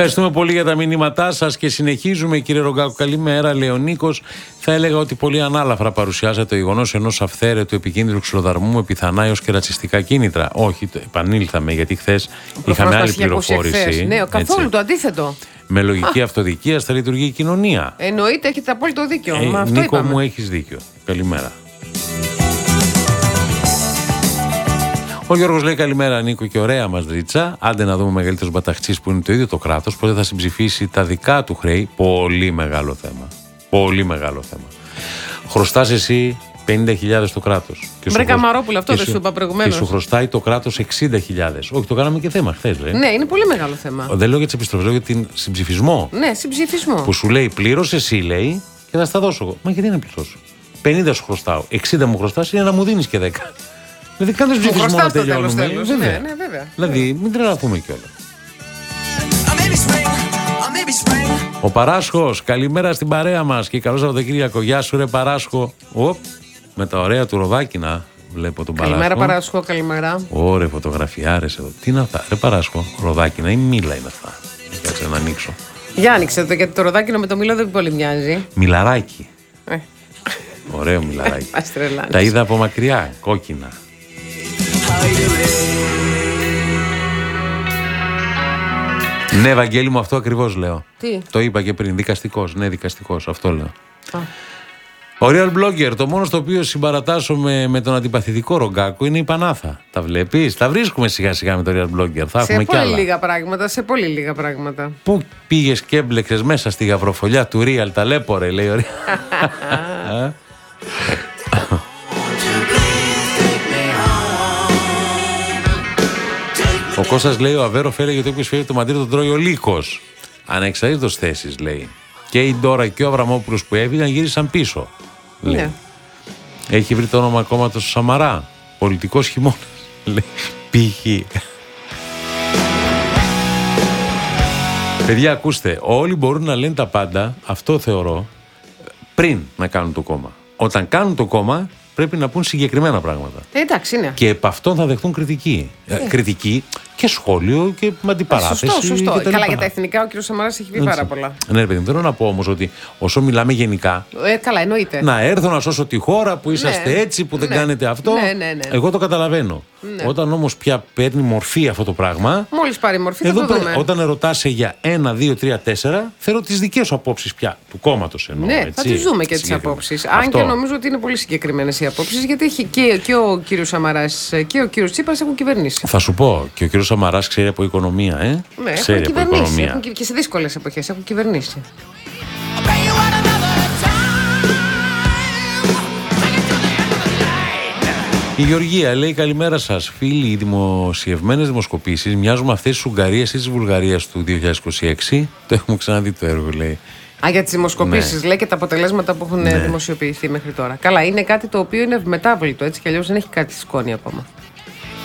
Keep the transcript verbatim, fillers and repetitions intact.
Ευχαριστούμε πολύ για τα μηνύματά σας και συνεχίζουμε, κύριε Ρογκάκο. Καλημέρα, λέει ο Νίκος. Θα έλεγα ότι πολύ ανάλαφρα παρουσιάζεται το γεγονός ενός αυθαίρετου επικίνδυνου ξυλοδαρμού με πιθανά έως και ρατσιστικά κίνητρα. Όχι, το επανήλθαμε, γιατί χθες είχαμε άλλη πληροφόρηση. Ναι, καθόλου το αντίθετο. Με λογική αυτοδικίας θα λειτουργεί η κοινωνία. Εννοείται, έχετε απόλυτο δίκιο. Ε, Μα αυτό Νίκο είπαμε. μου, έχεις δίκιο. Καλημέρα. Ο Γιώργος λέει καλημέρα, Νίκο, και ωραία μας δρίτσα. Άντε να δούμε μεγαλύτερος μπαταχτσής που είναι το ίδιο το κράτος, πότε θα συμψηφίσει τα δικά του χρέη. Πολύ μεγάλο θέμα. Πολύ μεγάλο θέμα. Χρωστάς εσύ πενήντα χιλιάδες το κράτος. Βρε Καμαρόπουλο, αυτό δεν σου είπα προηγουμένως. Και σου χρωστάει το κράτος εξήντα χιλιάδες. Όχι, το κάναμε και θέμα χθες, λέει. Ναι, είναι πολύ μεγάλο θέμα. Δεν λέω για τις επιστροφές, λέω για την συμψηφισμό. Ναι, συμψηφισμό. Που σου λέει πλήρωσε εσύ, λέει, και θα στα δώσω εγώ. Μα γιατί να πληρώσω. πενήντα σου χρωστάω, εξήντα μου χρωστάς, είναι να μου δίνεις και δέκα. Δηλαδή κάνεις ψηφισμό να τελειώνουμε. Τέλος, ναι, ναι, βέβαια. Δηλαδή μην τρελαθούμε κιόλας. Ο Παράσχος, καλημέρα στην παρέα μας και καλό Σαββατοκύριακο. Γεια σου ρε Παράσχο. Οπ, με τα ωραία του Ροδάκινα βλέπω τον Παράσχο. Καλημέρα Παράσχο, καλημέρα. Ωραία φωτογραφιάρες εδώ. Τι είναι αυτά, ρε Παράσχο, Ροδάκινα ή Μήλα είναι αυτά. Κάτσε να ανοίξω. Για άνοιξε το, γιατί το Ροδάκινο με το Μήλο δεν πολύ μοιάζει. Μιλαράκι. Ε. Ωραίο μιλαράκι. Μας τρελάνεις. Τα είδα από μακριά, κόκκινα. Ναι, Βαγγέλη μου, αυτό ακριβώς λέω. Τι? Το είπα και πριν, δικαστικός, ναι, δικαστικός, αυτό λέω. Α. Ο Real Blogger, το μόνο στο οποίο συμπαρατάσσομαι με τον αντιπαθητικό Ρογκάκο είναι η Πανάθα. Τα βλέπεις, τα βρίσκουμε σιγά σιγά με τον Real Blogger. Θα Σε έχουμε κι πολύ άλλα. λίγα πράγματα, σε πολύ λίγα πράγματα. Πού πήγες και έμπλεξες μέσα στη γαυροφολιά του Real, ταλέπορε, λέει ο Real. Ο Κώστας λέει: ο Αβέροφ έλεγε ότι όποιος φεύγει το Μαντρί τον τρώει ο λύκος. Ανεξαρτήτως θέσεις, λέει. Και η Ντόρα και ο Αβραμόπουλος που έβγαιναν γύρισαν πίσω. Λέει. Ναι. Έχει βρει το όνομα κόμματος του Σαμαρά. Πολιτικός χειμώνας. Λέει. Π.χ. Παιδιά, ακούστε. Όλοι μπορούν να λένε τα πάντα, αυτό θεωρώ, πριν να κάνουν το κόμμα. Όταν κάνουν το κόμμα, πρέπει να πούν συγκεκριμένα πράγματα. Ε, εντάξει, είναι. Και επ' αυτόν θα δεχτούν κριτική. Ε. κριτική και σχόλιο και με αντιπαράθεση. Σωστό, σωστό. Και τα Καλά, λοιπά. για τα εθνικά ο κ. Σαμαράς έχει πει Έτσι. πάρα πολλά. Ναι, παιδί μου, θέλω να πω όμως ότι όσο μιλάμε γενικά. Ε, καλά, εννοείται. Να έρθω να σώσω τη χώρα που είσαστε Ναι. έτσι, που δεν Ναι. κάνετε αυτό. Ναι, ναι, ναι. Εγώ το καταλαβαίνω. Ναι. Όταν όμως πια παίρνει μορφή αυτό το πράγμα. Μόλις πάρει μορφή, θα Εδώ το πέρα, δούμε. όταν ερωτάσαι για ένα, δύο, τρία, τέσσερα, θέλω τις δικές σου απόψεις πια. Του κόμματος εννοώ. Ναι, έτσι, θα τις δούμε και τις συγκεκριμένα. απόψεις. Αν Αυτό. και νομίζω ότι είναι πολύ συγκεκριμένες οι απόψεις, γιατί έχει και, και ο κύριος Σαμαράς και ο κύριος Τσίπρας έχουν κυβερνήσει. Θα σου πω, και ο κύριος Σαμαράς ξέρει από οικονομία, ε. Ναι, ξέρει έχουν από κυβερνήσει. οικονομία. Έχουν, κυ- και σε δύσκολες εποχές έχουν κυβερνήσει. Η Γεωργία λέει καλημέρα σας. Φίλοι, οι δημοσιευμένες δημοσκοπήσεις μοιάζουν με αυτές της Ουγγαρίας ή της Βουλγαρίας του δύο χιλιάδες είκοσι έξι. Το έχουμε ξαναδεί το έργο, λέει. Α, για τις δημοσκοπήσεις, Ναι. λέει, και τα αποτελέσματα που έχουν Ναι. δημοσιοποιηθεί μέχρι τώρα. Καλά, είναι κάτι το οποίο είναι μετάβλητο, έτσι κι αλλιώς δεν έχει κάτι στη σκόνη ακόμα.